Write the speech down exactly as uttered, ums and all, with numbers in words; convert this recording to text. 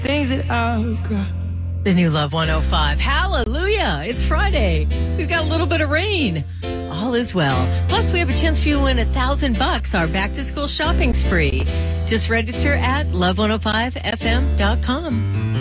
Things that I've got. The new Love one oh five. Hallelujah. It's Friday. We've got a little bit of rain. All is well. Plus, we have a chance for you to win a thousand bucks, our back to school shopping spree. Just register at love one oh five f m dot com.